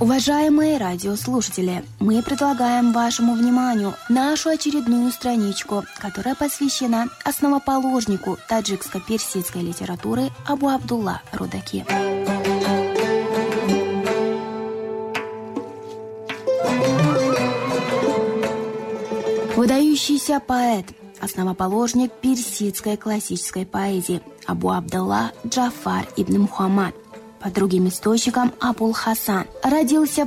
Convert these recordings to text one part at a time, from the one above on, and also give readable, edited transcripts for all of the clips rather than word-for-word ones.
Уважаемые радиослушатели, мы предлагаем вашему вниманию нашу очередную страничку, которая посвящена основоположнику таджикско-персидской литературы Абу Абдулла Рудаки. Выдающийся поэт, основоположник персидской классической поэзии Абу Абдулла Джафар ибн Мухаммад, по другим источникам Абул-Хасан, родился в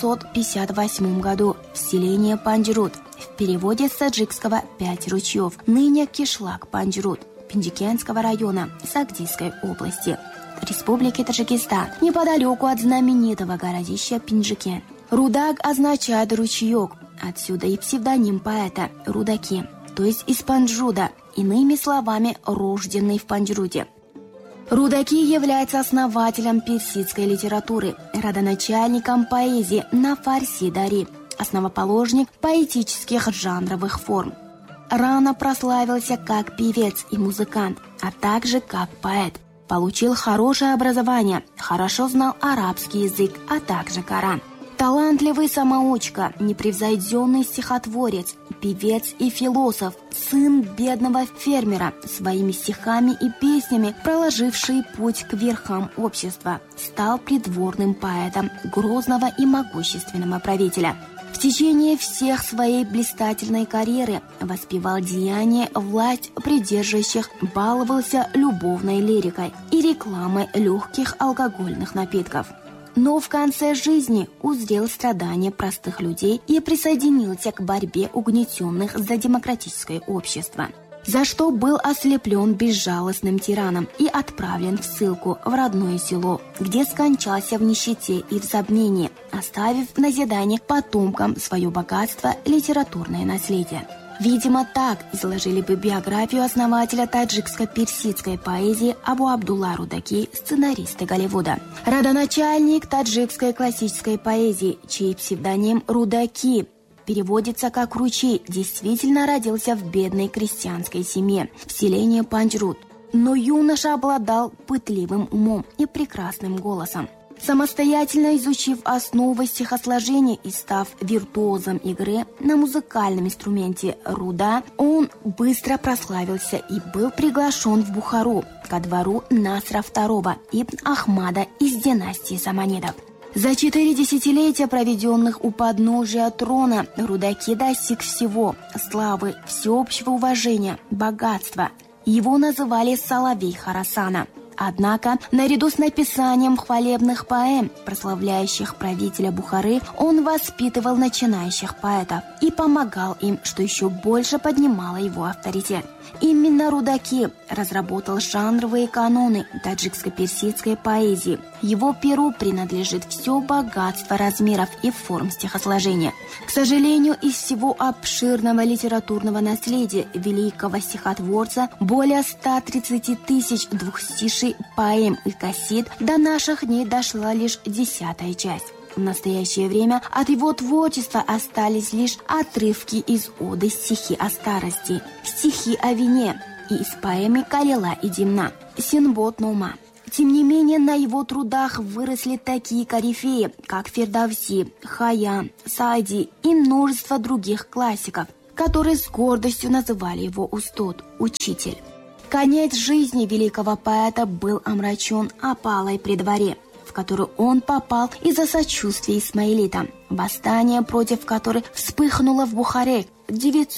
858 году в селении Панджрут, в переводе с таджикского «Пять ручьев», ныне Кишлак Панджрут, Пенджикенского района Сагдийской области, Республики Таджикистан, неподалеку от знаменитого городища Пенджикен. Рудак означает «ручеек», отсюда и псевдоним поэта Рудаки, то есть из Панджуда, иными словами, рожденный в Панджруте. Рудаки является основателем персидской литературы, родоначальником поэзии на фарси-дари, основоположник поэтических жанровых форм. Рано прославился как певец и музыкант, а также как поэт. Получил хорошее образование, хорошо знал арабский язык, а также Коран. Талантливый самоучка, непревзойденный стихотворец, певец и философ, сын бедного фермера, своими стихами и песнями, проложивший путь к верхам общества, стал придворным поэтом грозного и могущественного правителя. В течение всех своей блистательной карьеры воспевал деяния власть придержащих, баловался любовной лирикой и рекламой легких алкогольных напитков. Но в конце жизни узрел страдания простых людей и присоединился к борьбе угнетенных за демократическое общество, за что был ослеплен безжалостным тираном и отправлен в ссылку в родное село, где скончался в нищете и в забвении, оставив в назидание потомкам свое богатство, литературное наследие. Видимо, так изложили бы биографию основателя таджикско-персидской поэзии Абу Абдулла Рудаки сценаристы Голливуда. Родоначальник таджикской классической поэзии, чей псевдоним Рудаки переводится как «ручей», действительно родился в бедной крестьянской семье в селении Панджрут. Но юноша обладал пытливым умом и прекрасным голосом. Самостоятельно изучив основы стихосложения и став виртуозом игры на музыкальном инструменте руда, он быстро прославился и был приглашен в Бухару ко двору Насра II ибн Ахмада из династии Саманидов. За 4 десятилетия, проведенных у подножия трона, Рудаки достиг всего – славы, всеобщего уважения, богатства. Его называли «Соловей Хорасана». Однако, наряду с написанием хвалебных поэм, прославляющих правителя Бухары, он воспитывал начинающих поэтов и помогал им, что еще больше поднимало его авторитет. Именно Рудаки разработал жанровые каноны таджикско-персидской поэзии. Его перу принадлежит все богатство размеров и форм стихосложения. К сожалению, из всего обширного литературного наследия великого стихотворца более 130 тысяч двухстишей, поэм и кассид до наших дней дошла лишь 10-я часть. В настоящее время от его творчества остались лишь отрывки из оды «Стихи о старости», «Стихи о вине» и из поэмы «Калила и Димна» «Синбот Нума». Тем не менее, на его трудах выросли такие корифеи, как Фердавси, Хайям, Саади и множество других классиков, которые с гордостью называли его устод, учитель. Конец жизни великого поэта был омрачен опалой при дворе, в которую он попал из-за сочувствия исмаилитам, восстание против которой вспыхнуло в Бухаре в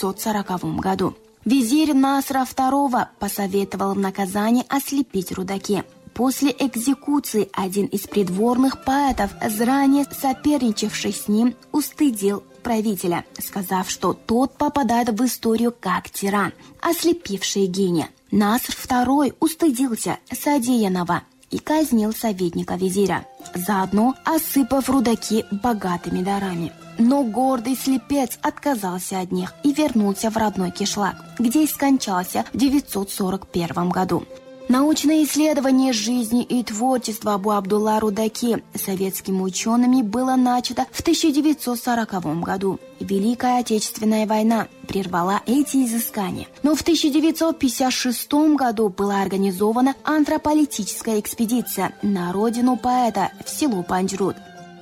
940 году. Визирь Насра II посоветовал в наказание ослепить Рудаки. После экзекуции один из придворных поэтов, ранее соперничавший с ним, устыдил правителя, сказав, что тот попадает в историю как тиран, ослепивший гения. Наср II устыдился содеянного и казнил советника визиря, заодно осыпав Рудаки богатыми дарами. Но гордый слепец отказался от них и вернулся в родной Кишлак, где и скончался в 941 году. Научное исследование жизни и творчества Абу Абдулла Рудаки советскими учеными было начато в 1940 году. Великая Отечественная война прервала эти изыскания. Но в 1956 году была организована антрополитическая экспедиция на родину поэта в село Панджрут.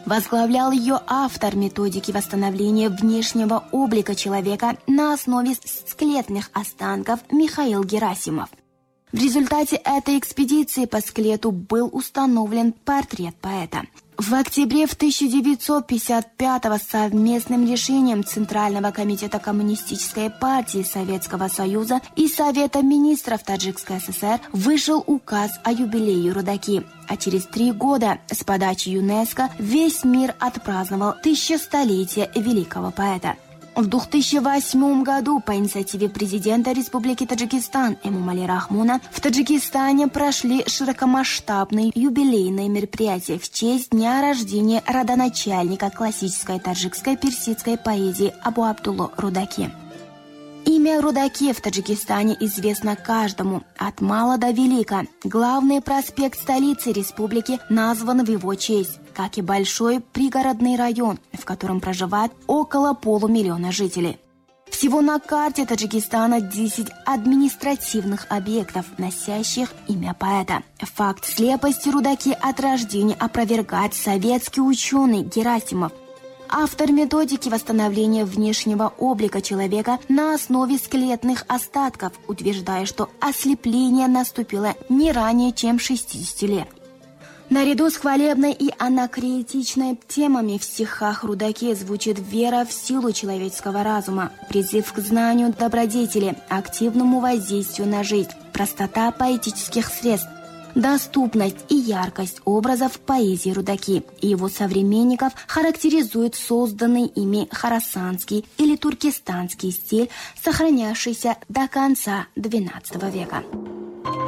Возглавлял ее автор методики восстановления внешнего облика человека на основе скелетных останков Михаил Герасимов. В результате этой экспедиции по скелету был установлен портрет поэта. В октябре 1955-го совместным решением Центрального комитета Коммунистической партии Советского Союза и Совета министров Таджикской ССР вышел указ о юбилее Рудаки, а через 3 года с подачи ЮНЕСКО весь мир отпраздновал 1000-столетие великого поэта. В 2008 году по инициативе президента Республики Таджикистан Эмомали Рахмона в Таджикистане прошли широкомасштабные юбилейные мероприятия в честь дня рождения родоначальника классической таджикской персидской поэзии Абу Абдулла Рудаки. Имя Рудаки в Таджикистане известно каждому, от мала до велика. Главный проспект столицы республики назван в его честь, как и большой пригородный район, в котором проживает около 500 000 жителей. Всего на карте Таджикистана 10 административных объектов, носящих имя поэта. Факт слепости Рудаки от рождения опровергает советский ученый Герасимов, автор методики восстановления внешнего облика человека на основе скелетных остатков, утверждая, что ослепление наступило не ранее, чем 60 лет. Наряду с хвалебной и анакреатичной темами в стихах Рудаки звучит вера в силу человеческого разума, призыв к знанию добродетели, активному воздействию на жизнь, простота поэтических средств, доступность и яркость образов поэзии Рудаки и его современников характеризует созданный ими хорасанский или туркестанский стиль, сохранявшийся до конца XII века.